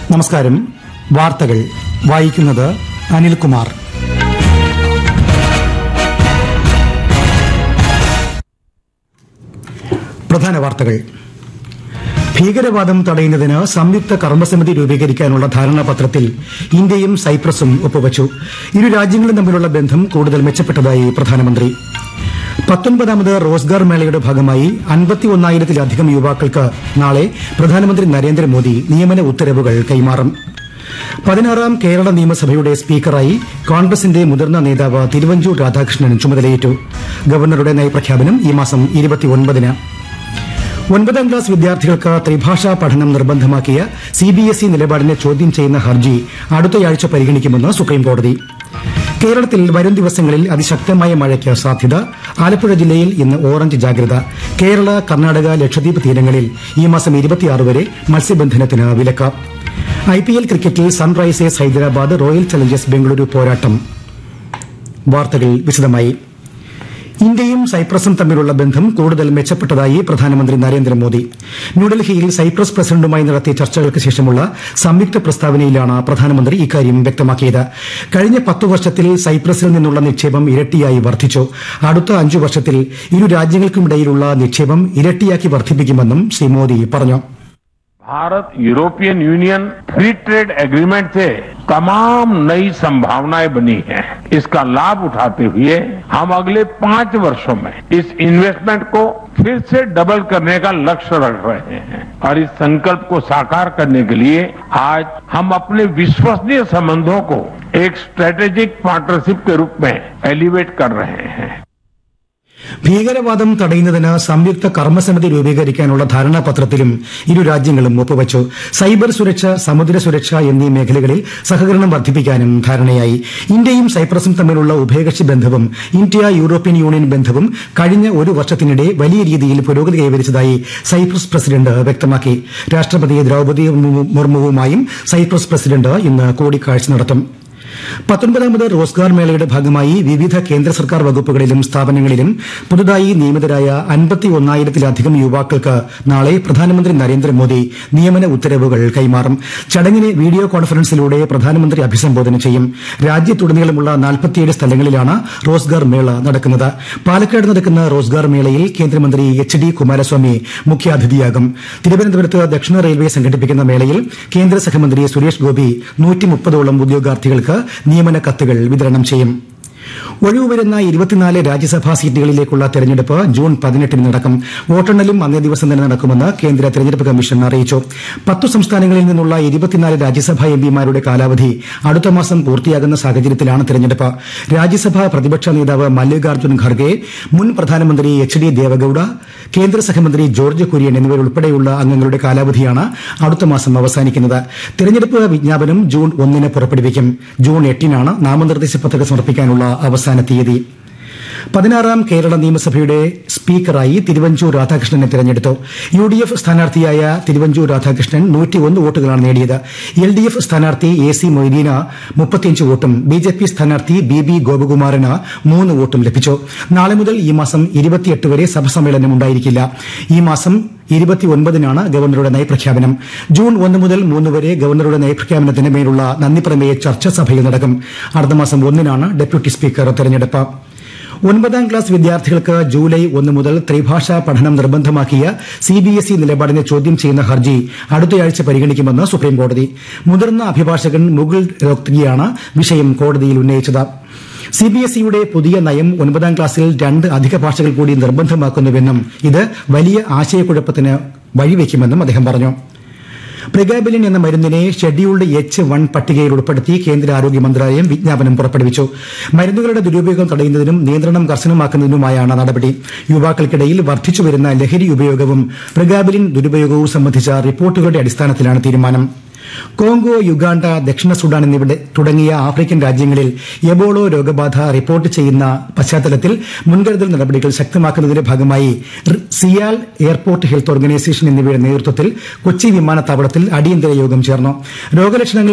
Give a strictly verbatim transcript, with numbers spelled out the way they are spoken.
നമസ്കാരം. വാർത്തകൾ വായിക്കുന്നത് അനിൽകുമാർ. പ്രധാന വാർത്തകൾ. ഭീകരവാദം തടയുന്നതിന് സംയുക്ത കർമ്മസമിതി രൂപീകരിക്കാനുള്ള ധാരണാപത്രത്തിൽ ഇന്ത്യയും സൈപ്രസും ഒപ്പുവച്ചു. ഇരു രാജ്യങ്ങളും തമ്മിലുള്ള ബന്ധം കൂടുതൽ മെച്ചപ്പെട്ടതായി പ്രധാനമന്ത്രി. പത്തൊൻപതാമത് റോസ്ഗാർ മേളയുടെ ഭാഗമായി അൻപത്തി ഒന്നായിരത്തിലധികം യുവാക്കൾക്ക് നാളെ പ്രധാനമന്ത്രി നരേന്ദ്രമോദി നിയമന ഉത്തരവുകൾ കൈമാറും. പതിനാറാം കേരള നിയമസഭയുടെ സ്പീക്കറായി കോൺഗ്രസിന്റെ മുതിർന്ന നേതാവ് തിരുവഞ്ചൂർ രാധാകൃഷ്ണൻ ചുമതലയേറ്റു. ഗവർണറുടെ നയപ്രഖ്യാപനം ഈ മാസം ഇരുപത്തിയൊൻപതിന്. ഒൻപതാം ക്ലാസ് വിദ്യാർത്ഥികൾക്ക് ത്രിഭാഷാ പഠനം നിർബന്ധമാക്കിയ സിബിഎസ്ഇ നിലപാടിനെ ചോദ്യം ചെയ്യുന്ന ഹർജി അടുത്തയാഴ്ച പരിഗണിക്കുമെന്ന് സുപ്രീംകോടതി. കേരളത്തിൽ വരും ദിവസങ്ങളിൽ അതിശക്തമായ മഴയ്ക്ക് സാധ്യത. ആലപ്പുഴ ജില്ലയിൽ ഇന്ന് ഓറഞ്ച് ജാഗ്രത. കേരള, കർണാടക, ലക്ഷദ്വീപ് തീരങ്ങളിൽ ഈ മാസം ഇരുപത്തിയാറ് വരെ മത്സ്യബന്ധനത്തിന് വിലക്ക്. ഐപിഎൽ ക്രിക്കറ്റിൽ Sunrisers Hyderabad royal Challengers Bengaluru പോരാട്ടം. വാർത്തകൾ വിശദമായി. ഇന്ത്യയും സൈപ്രസും തമ്മിലുള്ള ബന്ധം കൂടുതൽ മെച്ചപ്പെട്ടതായി പ്രധാനമന്ത്രി നരേന്ദ്രമോദി. ന്യൂഡൽഹിയിൽ സൈപ്രസ് പ്രസിഡന്റുമായി നടത്തിയ ചർച്ചകൾക്ക് ശേഷമുള്ള സംയുക്ത പ്രസ്താവനയിലാണ് പ്രധാനമന്ത്രി ഇക്കാര്യം വ്യക്തമാക്കിയത്. കഴിഞ്ഞ പത്തു വർഷത്തിൽ സൈപ്രസിൽ നിന്നുള്ള നിക്ഷേപം ഇരട്ടിയായി വർദ്ധിച്ചു. അടുത്ത അഞ്ചു വർഷത്തിൽ ഇരു രാജ്യങ്ങൾക്കുമിടയിലുള്ള നിക്ഷേപം ഇരട്ടിയാക്കി വർദ്ധിപ്പിക്കുമെന്നും ശ്രീ മോദി പറഞ്ഞു. Bharat European union free trade agreement से तमाम नई संभावनाएं बनी हैं। इसका लाभ उठाते हुए हम अगले पांच वर्षों में इस इन्वेस्टमेंट को फिर से डबल करने का लक्ष्य रख रहे हैं और इस संकल्प को साकार करने के लिए आज हम अपने विश्वसनीय संबंधों को एक स्ट्रेटेजिक पार्टनरशिप के रूप में एलिवेट कर रहे हैं. ഭീകരവാദം തടയുന്നതിന് സംയുക്ത കർമ്മസമിതി രൂപീകരിക്കാനുള്ള ധാരണാപത്രത്തിലും ഇരു രാജ്യങ്ങളും ഒപ്പുവച്ചു. സൈബർ സുരക്ഷ, സമുദ്ര സുരക്ഷ എന്നീ മേഖലകളിൽ സഹകരണം വർദ്ധിപ്പിക്കാനും ധാരണയായി. ഇന്ത്യയും സൈപ്രസും തമ്മിലുള്ള ഉഭയകക്ഷി ബന്ധവും ഇന്ത്യ യൂറോപ്യൻ യൂണിയൻ ബന്ധവും കഴിഞ്ഞ ഒരു വർഷത്തിനിടെ വലിയ രീതിയിൽ പുരോഗതി കൈവരിച്ചതായി സൈപ്രസ് പ്രസിഡന്റ് വ്യക്തമാക്കി. രാഷ്ട്രപതി ദ്രൌപദി മുർമുവുമായും സൈപ്രസ് പ്രസിഡന്റ് ഇന്ന് കൂടിക്കാഴ്ച നടത്തും. പത്തൊൻപതാമത് റോസ്ഗാർ മേളയുടെ ഭാഗമായി വിവിധ കേന്ദ്ര സർക്കാർ വകുപ്പുകളിലും സ്ഥാപനങ്ങളിലും പുതുതായി നിയമിതരായ അൻപത്തി ഒന്നായിരത്തിലധികം യുവാക്കൾക്ക് നാളെ പ്രധാനമന്ത്രി നരേന്ദ്രമോദി നിയമന ഉത്തരവുകൾ കൈമാറും. ചടങ്ങിനെ വീഡിയോ കോൺഫറൻസിലൂടെ പ്രധാനമന്ത്രി അഭിസംബോധന ചെയ്യും. രാജ്യത്തുടനീളമുള്ള നാൽപ്പത്തിയേഴ് സ്ഥലങ്ങളിലാണ് റോസ്ഗാർ മേള നടക്കുന്നത്. പാലക്കാട് നടക്കുന്ന റോസ്ഗാർ മേളയിൽ കേന്ദ്രമന്ത്രി എച്ച് ഡി കുമാരസ്വാമി മുഖ്യാതിഥിയാകും. തിരുവനന്തപുരത്ത് ദക്ഷിണ റെയിൽവേ സംഘടിപ്പിക്കുന്ന മേളയിൽ കേന്ദ്ര സഹമന്ത്രി സുരേഷ് ഗോപി നൂറ്റി മുപ്പതോളം ഉദ്യോഗാർത്ഥികൾക്ക് നിയമന കത്തുകൾ വിതരണം ചെയ്യും. ഒഴിവുവരുന്ന ഇരുപത്തിനാല് രാജ്യസഭാ സീറ്റുകളിലേക്കുള്ള തെരഞ്ഞെടുപ്പ് ജൂൺ പതിനെട്ടിന് നടക്കും. വോട്ടെണ്ണലും അന്നേ ദിവസം തന്നെ നടക്കുമെന്ന് കേന്ദ്ര തെരഞ്ഞെടുപ്പ് കമ്മീഷൻ അറിയിച്ചു. പത്തു സംസ്ഥാനങ്ങളിൽ നിന്നുള്ള ഇരുപത്തിനാല് രാജ്യസഭാ എംപിമാരുടെ കാലാവധി അടുത്ത മാസം പൂർത്തിയാകുന്ന സാഹചര്യത്തിലാണ് തെരഞ്ഞെടുപ്പ്. രാജ്യസഭാ പ്രതിപക്ഷ നേതാവ് മല്ലികാർജ്ജുൻ ഖർഗെ, മുൻ പ്രധാനമന്ത്രി എച്ച് ഡി ദേവഗൌഡ, കേന്ദ്ര സഹമന്ത്രി ജോർജ് കുര്യൻ എന്നിവരുൾപ്പെടെയുള്ള അംഗങ്ങളുടെ കാലാവധിയാണ് അടുത്ത മാസം അവസാനിക്കുന്നത്. തെരഞ്ഞെടുപ്പ് വിജ്ഞാപനം ജൂൺ ഒന്നിന് പുറപ്പെടുവിക്കും. ജൂൺ എട്ടിനാണ് നാമനിർദ്ദേശ പത്രിക സമർപ്പിക്കാനുള്ള അവസാന തീയതി. പതിനാറാം കേരള നിയമസഭയുടെ സ്പീക്കറായി തിരുവഞ്ചൂർ രാധാകൃഷ്ണനെ തെരഞ്ഞെടുത്തു. U D F സ്ഥാനാർത്ഥിയായ Thiruvanchoor Radhakrishnan നൂറ്റിയൊന്ന് വോട്ടുകളാണ് നേടിയത്. എൽ ഡി എഫ് സ്ഥാനാർത്ഥി എ സി മൊയ്തീന് മുപ്പത്തിയഞ്ച് വോട്ടും ബി ജെ പി സ്ഥാനാർത്ഥി ബി ബി ഗോപകുമാറിന് മൂന്ന് വോട്ടും ലഭിച്ചു. നാളെ മുതൽ ഈ മാസം ഇരുപത്തിയെട്ട് വരെ സഭ സമ്മേളനം ഉണ്ടായിരിക്കില്ല. ഈ മാസം ഇരുപത്തിയൊൻപതിനാണ് ഗവർണറുടെ നയപ്രഖ്യാപനം. ജൂൺ ഒന്ന് മുതൽ മൂന്ന് വരെ ഗവർണറുടെ നയപ്രഖ്യാപനത്തിന് മേലുള്ള നന്ദിപ്രമേയ ചർച്ച സഭയിൽ നടക്കും. അടുത്ത മാസം ഒന്നിനാണ് ഡെപ്യൂട്ടി സ്പീക്കർ തെരഞ്ഞെടുപ്പ്. ഒൻപതാം ക്ലാസ് വിദ്യാർത്ഥികൾക്ക് ജൂലൈ ഒന്ന് മുതൽ ത്രിഭാഷാ പഠനം നിർബന്ധമാക്കിയ സിബിഎസ്ഇ നിലപാടിനെ ചോദ്യം ചെയ്യുന്ന ഹർജി അടുത്തയാഴ്ച പരിഗണിക്കുമെന്ന് സുപ്രീംകോടതി. മുതിർന്ന അഭിഭാഷകൻ മുകുൾ രോഹ്തഗിയാണ് വിഷയം കോടതിയിൽ ഉന്നയിച്ചത്. സിബിഎസ്ഇയുടെ പുതിയ നയം ഒൻപതാം ക്ലാസ്സിൽ രണ്ട് അധിക ഭാഷകൾ കൂടി നിർബന്ധമാക്കുന്നുവെന്നും ഇത് വലിയ ആശയക്കുഴപ്പത്തിന് വഴിവെക്കുമെന്നും അദ്ദേഹം പറഞ്ഞു. പ്രിഗാബിലിൻ എന്ന മരുന്നിനെ ഷെഡ്യൂൾഡ് എച്ച് വൺ പട്ടികയിൽ ഉൾപ്പെടുത്തി കേന്ദ്ര ആരോഗ്യ മന്ത്രാലയം വിജ്ഞാപനം പുറപ്പെടുവിച്ചു. മരുന്നുകളുടെ ദുരുപയോഗം തടയുന്നതിനും നിയന്ത്രണം കർശനമാക്കുന്നതിനുമായാണ് നടപടി. യുവാക്കൾക്കിടയിൽ വർദ്ധിച്ചുവരുന്ന ലഹരി ഉപയോഗവും പ്രിഗാബിലിൻ ദുരുപയോഗവും സംബന്ധിച്ച റിപ്പോർട്ടുകളുടെ അടിസ്ഥാനത്തിലാണ് തീരുമാനം. കോങ്കോ, യുഗാണ്ട, ദക്ഷിണ സുഡാൻ എന്നിവിടെ തുടങ്ങിയ ആഫ്രിക്കൻ രാജ്യങ്ങളിൽ എബോള രോഗബാധ റിപ്പോർട്ട് ചെയ്യുന്ന പശ്ചാത്തലത്തിൽ മുൻകരുതൽ നടപടികൾ ശക്തമാക്കുന്നതിന്റെ ഭാഗമായി സിയാൽ, എയർപോർട്ട് ഹെൽത്ത് ഓർഗനൈസേഷൻ എന്നിവയുടെ നേതൃത്വത്തിൽ കൊച്ചി വിമാനത്താവളത്തിൽ അടിയന്തര യോഗം ചേർന്നു. രോഗലക്ഷണങ്ങൾ